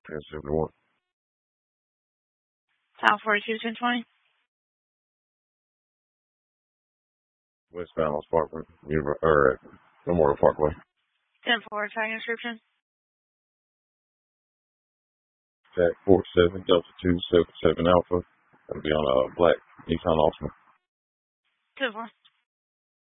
1071. South 42, 1020. Westbound Los Parkway. Or Memorial Parkway. 10-4, tracking description. Jack 47 Delta 277 Alpha. Gonna be on a black Nissan Altima. 10-4.